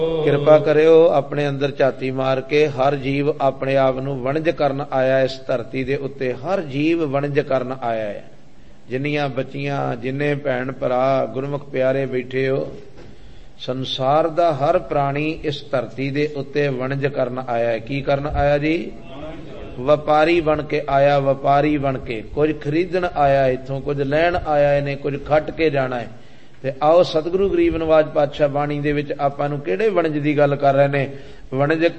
ਕਿਰਪਾ ਕਰਿਓ ਆਪਣੇ ਅੰਦਰ ਝਾਤੀ ਮਾਰ ਕੇ। ਹਰ ਜੀਵ ਆਪਣੇ ਆਪ ਨੂੰ ਵਣਜ ਕਰਨ ਆਇਆ ਇਸ ਧਰਤੀ ਦੇ ਉੱਤੇ। ਹਰ ਜੀਵ ਵਣਜ ਕਰਨ ਆਇਆ ਹੈ। ਜਿੰਨੀਆਂ ਬੱਚੀਆਂ, ਜਿੰਨੇ ਭੈਣ ਭਰਾ ਗੁਰਮੁਖ ਪਿਆਰੇ ਬੈਠੇ ਹੋ, ਸੰਸਾਰ ਦਾ ਹਰ ਪ੍ਰਾਣੀ ਇਸ ਧਰਤੀ ਦੇ ਉੱਤੇ ਵਣਜ ਕਰਨ ਆਇਆ ਹੈ। ਕੀ ਕਰਨ ਆਇਆ ਜੀ? ਵਪਾਰੀ ਬਣ ਕੇ ਆਇਆ। ਵਪਾਰੀ ਬਣ ਕੇ ਕੁਝ ਖਰੀਦਣ ਆਇਆ, ਇੱਥੋਂ ਕੁਝ ਲੈਣ ਆਇਆ, ਇਹਨੇ ਕੁਝ ਖੱਟ ਕੇ ਜਾਣਾ ਹੈ। ਤੇ ਆਓ ਸਤਿਗੁਰੂ ਗਰੀਬ ਨਵਾਜ ਪਾਤਸ਼ਾਹ ਬਾਣੀ ਦੇ ਵਿੱਚ ਆਪਾਂ ਨੂੰ ਕਿਹੜੇ ਵਣਜ ਦੀ ਗੱਲ ਕਰ ਰਹੇ ਨੇ? ਵਣਜ